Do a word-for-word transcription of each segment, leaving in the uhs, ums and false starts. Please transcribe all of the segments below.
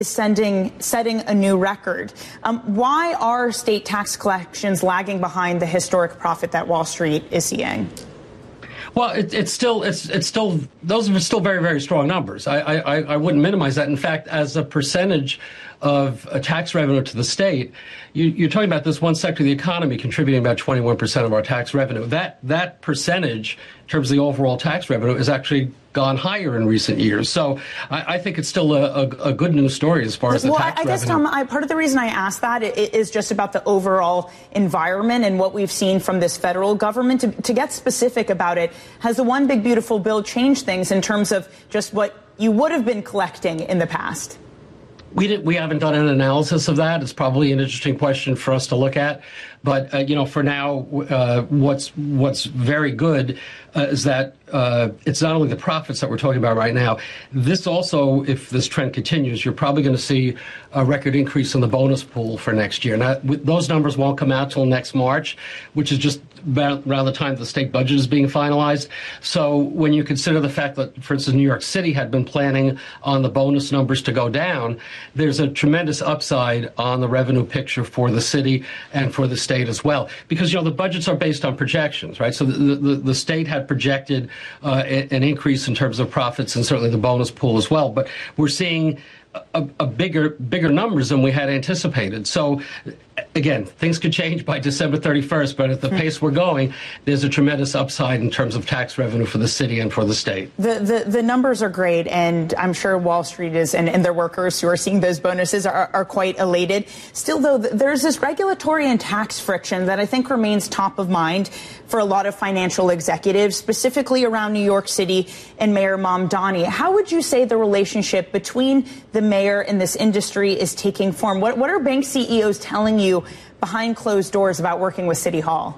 is sending, setting a new record. Um, why are state tax collections lagging behind the historic profit that Wall Street is seeing? Well, it, it's still, it's, it's still, those are still very, very strong numbers. I, I, I wouldn't minimize that. In fact, as a percentage of a tax revenue to the state, you, you're talking about this one sector of the economy contributing about twenty-one percent of our tax revenue. That, that percentage, in terms of the overall tax revenue, has actually gone higher in recent years. So I, I think it's still a, a, a good news story as far as the well, tax I, I guess, revenue. Tom, I, part of the reason I asked that is just about the overall environment and what we've seen from this federal government. To, to get specific about it, has the One Big Beautiful Bill changed things in terms of just what you would have been collecting in the past? We did, we haven't done an analysis of that. It's probably an interesting question for us to look at. But, uh, you know, for now, uh, what's what's very good uh, is that uh, it's not only the profits that we're talking about right now. This also, if this trend continues, you're probably going to see a record increase in the bonus pool for next year. Now, those numbers won't come out till next March, which is just about around the time the state budget is being finalized. So when you consider the fact that, for instance, New York City had been planning on the bonus numbers to go down, there's a tremendous upside on the revenue picture for the city and for the state as well, because, you know, the budgets are based on projections, right? So the, the, the state had projected uh, an increase in terms of profits and certainly the bonus pool as well. But we're seeing a, a bigger, bigger numbers than we had anticipated. So, again, things could change by December thirty-first, but at the pace we're going, there's a tremendous upside in terms of tax revenue for the city and for the state. The the, the numbers are great, and I'm sure Wall Street is and, and their workers who are seeing those bonuses are, are quite elated. Still, though, there's this regulatory and tax friction that I think remains top of mind for a lot of financial executives, specifically around New York City and Mayor Mamdani. How would you say the relationship between the mayor and this industry is taking form? What, what are bank C E Os telling you behind closed doors about working with City Hall?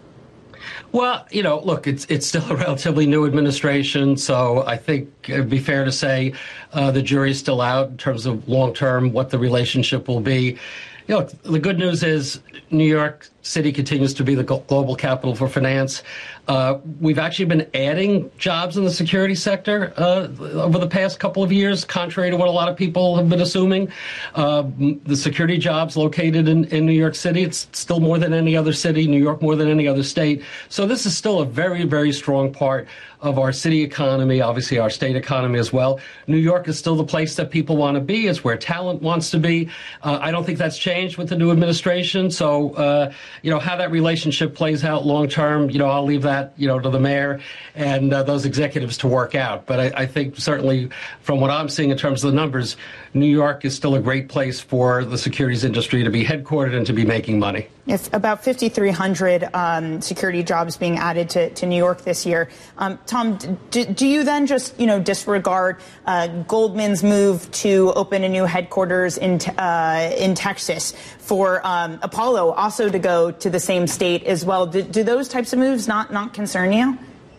Well, you know, look, it's it's still a relatively new administration, so I think it'd be fair to say uh, the jury's still out in terms of long-term what the relationship will be. You know, the good news is New York City continues to be the global capital for finance. Uh, we've actually been adding jobs in the security sector uh, over the past couple of years, contrary to what a lot of people have been assuming. Uh, the security jobs located in, in New York City, it's still more than any other city, New York more than any other state. So this is still a very, very strong part of our city economy, obviously our state economy as well. New York is still the place that people want to be. It's where talent wants to be. Uh, I don't think that's changed with the new administration. So, uh, you know, how that relationship plays out long term, you know, I'll leave that, you know, to the mayor and uh, those executives to work out. But I, I think certainly from what I'm seeing in terms of the numbers, New York is still a great place for the securities industry to be headquartered and to be making money. If about fifty-three hundred um, security jobs being added to, to New York this year. Um, Tom, do, do you then just, you know, disregard uh, Goldman's move to open a new headquarters in uh, in Texas, for um, Apollo also to go to the same state as well? Do, do those types of moves not not concern you?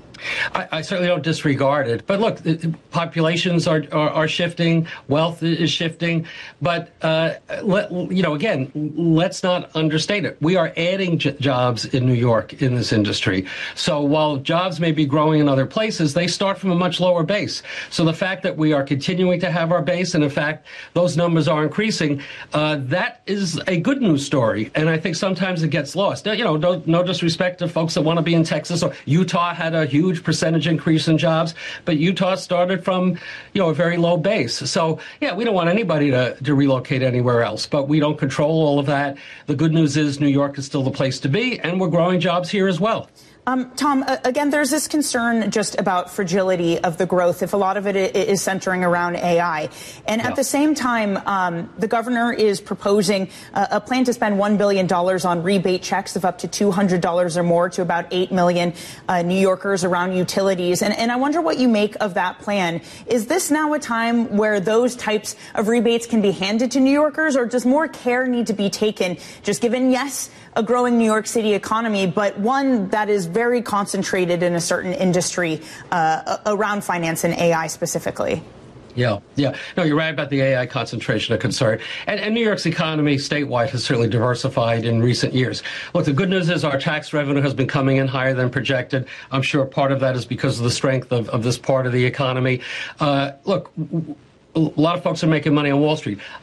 I, I certainly don't disregard it. But look, populations are, are, are shifting, wealth is shifting. But, uh, let, you know, again, let's not understate it. We are adding j- jobs in New York in this industry. So while jobs may be growing in other places, they start from a much lower base. So the fact that we are continuing to have our base, and in fact, those numbers are increasing, uh, that is a good news story. And I think sometimes it gets lost. Now, you know, no, no disrespect to folks that want to be in Texas. Or Utah had a huge percentage increase in jobs, but Utah started from, you know, a very low base. So, yeah, we don't want anybody to, to relocate anywhere else, but we don't control all of that. The good news is New York is still the place to be, and we're growing jobs here as well. Um, Tom, uh, again, there's this concern just about fragility of the growth if a lot of it is centering around A I. And yeah. At the same time, um, the governor is proposing uh, a plan to spend one billion dollars on rebate checks of up to two hundred dollars or more to about eight million uh, New Yorkers around utilities. And, and I wonder what you make of that plan. Is this now a time where those types of rebates can be handed to New Yorkers, or does more care need to be taken, just given, yes, a growing New York City economy, but one that is very concentrated in a certain industry uh, around finance and A I specifically? Yeah, yeah. No, you're right about the A I concentration of concern. And, and New York's economy statewide has certainly diversified in recent years. Look, the good news is our tax revenue has been coming in higher than projected. I'm sure part of that is because of the strength of, of this part of the economy. Uh, look, a lot of folks are making money on Wall Street.